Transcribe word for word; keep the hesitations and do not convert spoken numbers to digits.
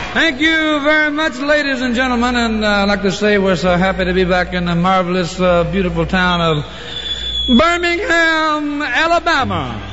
Thank you very much, ladies and gentlemen, and uh, I'd like to say we're so happy to be back in the marvelous, uh, beautiful town of Birmingham, Alabama.